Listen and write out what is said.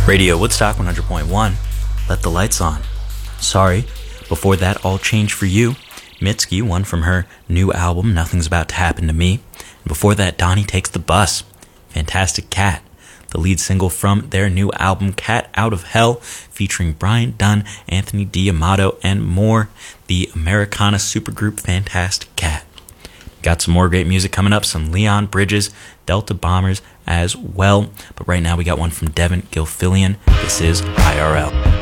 Radio Woodstock 100.1, Let the Lights On. Sorry, before that, All Change for You, Mitski, one from her new album, Nothing's About to Happen to Me. And before that, Donnie Takes the Bus, Fantastic Cat, the lead single from their new album, Cat Out of Hell, featuring Brian Dunn, Anthony D'Amato, and more, the Americana supergroup Fantastic Cat. Got some more great music coming up, some Leon Bridges, Delta Bombers as well. But right now we got one from Devin Gilfillian. This is IRL.